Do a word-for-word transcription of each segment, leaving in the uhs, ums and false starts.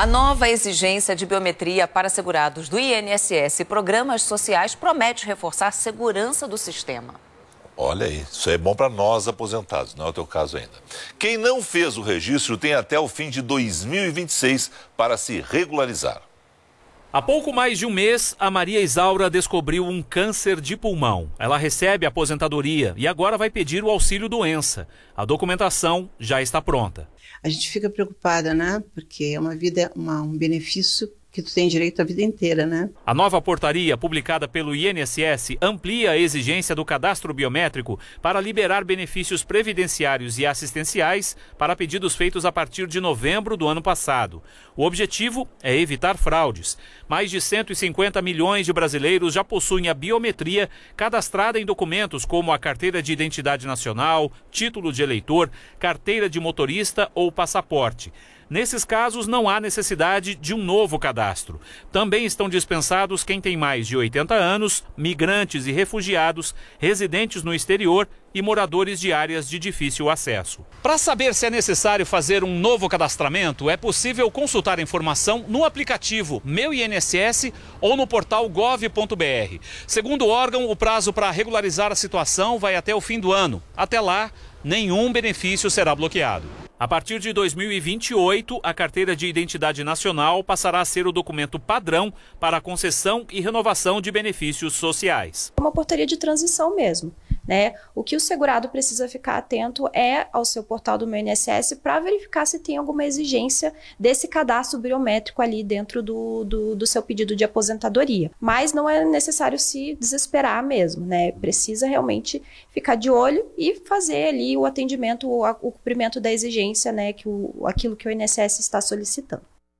A nova exigência de biometria para segurados do I N S S e programas sociais promete reforçar a segurança do sistema. Olha aí, isso é bom para nós aposentados, não é o teu caso ainda. Quem não fez o registro tem até o fim de dois mil e vinte e seis para se regularizar. Há pouco mais de um mês, a Maria Isaura descobriu um câncer de pulmão. Ela recebe a aposentadoria e agora vai pedir o auxílio doença. A documentação já está pronta. A gente fica preocupada, né? Porque é uma vida, uma, um benefício que tu tem direito a vida inteira, né? A nova portaria, publicada pelo I N S S, amplia a exigência do cadastro biométrico para liberar benefícios previdenciários e assistenciais para pedidos feitos a partir de novembro do ano passado. O objetivo é evitar fraudes. Mais de cento e cinquenta milhões de brasileiros já possuem a biometria cadastrada em documentos como a carteira de identidade nacional, título de eleitor, carteira de motorista ou passaporte. Nesses casos, não há necessidade de um novo cadastro. Também estão dispensados quem tem mais de oitenta anos, migrantes e refugiados, residentes no exterior e moradores de áreas de difícil acesso. Para saber se é necessário fazer um novo cadastramento, é possível consultar a informação no aplicativo Meu I N S S ou no portal gov ponto br. Segundo o órgão, o prazo para regularizar a situação vai até o fim do ano. Até lá, nenhum benefício será bloqueado. A partir de dois mil e vinte e oito, a carteira de identidade nacional passará a ser o documento padrão para a concessão e renovação de benefícios sociais. É uma portaria de transição mesmo, né? O que o segurado precisa ficar atento é ao seu portal do Meu I N S S para verificar se tem alguma exigência desse cadastro biométrico ali dentro do, do, do seu pedido de aposentadoria. Mas não é necessário se desesperar mesmo, né? Precisa realmente ficar de olho e fazer ali o atendimento, o, o cumprimento da exigência, né, que o, aquilo que o I N S S está solicitando.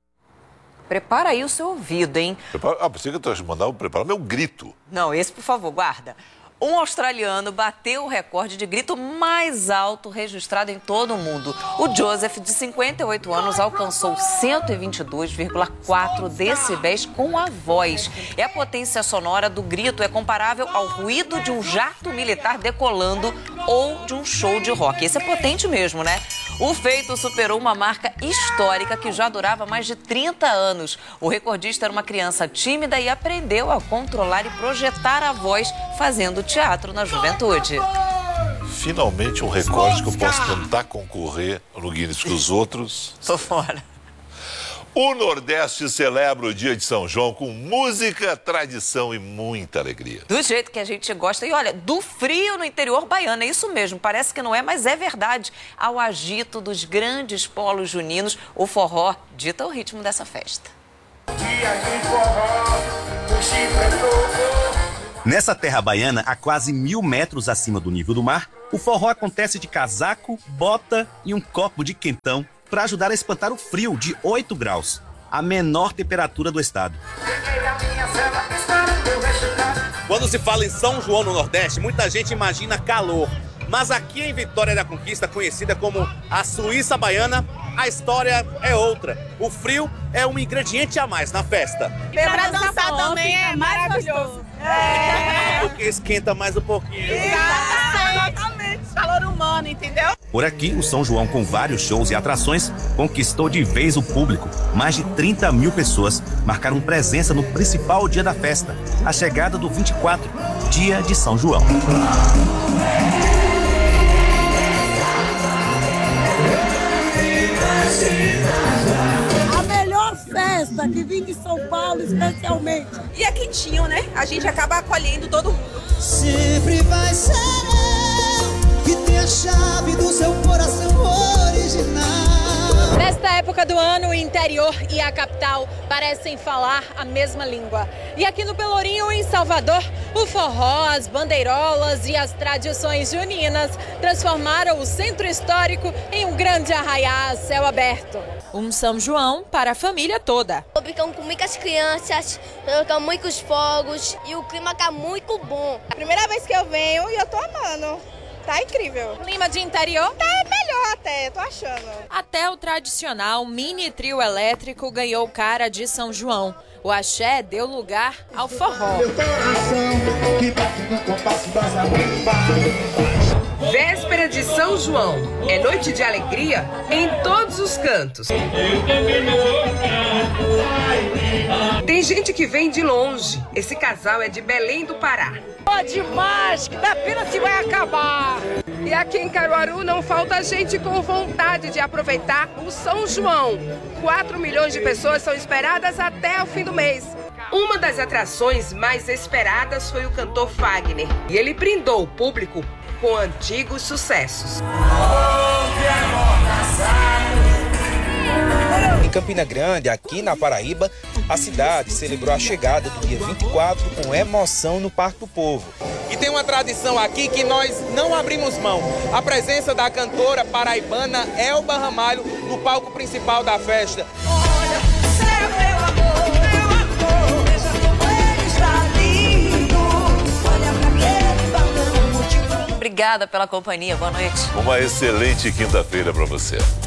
Prepara aí o seu ouvido, hein? Prepara, ah, pensei que eu estava mandando preparar meu grito. Não, esse, por favor, guarda. Um australiano bateu o recorde de grito mais alto registrado em todo o mundo. O Joseph, de cinquenta e oito anos, alcançou cento e vinte e dois vírgula quatro decibéis com a voz. E a potência sonora do grito é comparável ao ruído de um jato militar decolando ou de um show de rock. Esse é potente mesmo, né? O feito superou uma marca histórica que já durava mais de trinta anos. O recordista era uma criança tímida e aprendeu a controlar e projetar a voz fazendo teatro na juventude. Finalmente um recorde que eu posso tentar concorrer no Guinness com os outros. Tô fora. O Nordeste celebra o dia de São João com música, tradição e muita alegria. Do jeito que a gente gosta. E olha, do frio no interior baiano, é isso mesmo. Parece que não é, mas é verdade. Ao agito dos grandes polos juninos, o forró dita o ritmo dessa festa. Dia de forró, o chifre tocou. Nessa terra baiana, a quase mil metros acima do nível do mar, o forró acontece de casaco, bota e um copo de quentão para ajudar a espantar o frio de oito graus, a menor temperatura do estado. Quando se fala em São João no Nordeste, muita gente imagina calor. Mas aqui em Vitória da Conquista, conhecida como a Suíça Baiana, a história é outra. O frio é um ingrediente a mais na festa. E pra dançar também é maravilhoso. É. Porque esquenta mais um pouquinho. Exatamente. Calor humano, entendeu? Por aqui, o São João, com vários shows e atrações, conquistou de vez o público. Mais de trinta mil pessoas marcaram presença no principal dia da festa, a chegada do vinte e quatro, dia de São João. A melhor festa que vim de São Paulo, especialmente. E é quentinho, né? A gente acaba acolhendo todo mundo. Sempre vai ser eu que tem a chave do seu coração original. Nesta época do ano, o interior e a capital parecem falar a mesma língua. E aqui no Pelourinho, em Salvador, o forró, as bandeirolas e as tradições juninas transformaram o centro histórico em um grande arraiá a céu aberto. Um São João para a família toda. Brincam com muitas crianças, com muitos fogos e o clima tá muito bom. A primeira vez que eu venho e eu tô amando. Tá incrível. Clima de interior? Tá melhor até, tô achando. Até o tradicional mini trio elétrico ganhou cara de São João. O axé deu lugar ao forró. Véspera de São João. É noite de alegria em todos os cantos. Tem gente que vem de longe. Esse casal é de Belém do Pará. Ó, demais, que da pena se vai acabar. E aqui em Caruaru não falta gente com vontade de aproveitar o São João. quatro milhões de pessoas são esperadas até o fim do mês. Uma das atrações mais esperadas foi o cantor Fagner. E ele brindou o público com antigos sucessos. Em Campina Grande, aqui na Paraíba, a cidade celebrou a chegada do dia vinte e quatro com emoção no Parque do Povo. E tem uma tradição aqui que nós não abrimos mão. A presença da cantora paraibana Elba Ramalho no palco principal da festa. Olha pro céu, meu amor, meu amor, veja como ele está lindo. Olha pra aquele balão. Obrigada pela companhia, boa noite. Uma excelente quinta-feira para você.